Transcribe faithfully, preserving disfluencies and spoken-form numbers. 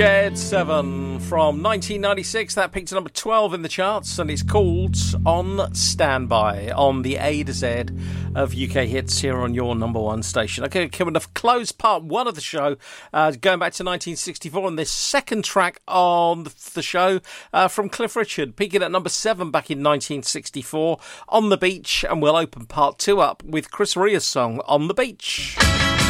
Scared seven from nineteen ninety-six. That peaked at number twelve in the charts, and it's called On Standby on the A to Z of U K hits here on your number one station. Okay, coming to close part one of the show, uh, going back to nineteen sixty-four, and this second track on the show uh, from Cliff Richard, peaking at number seven back in nineteen sixty-four, On the Beach, and we'll open part two up with Chris Ria's song On the Beach.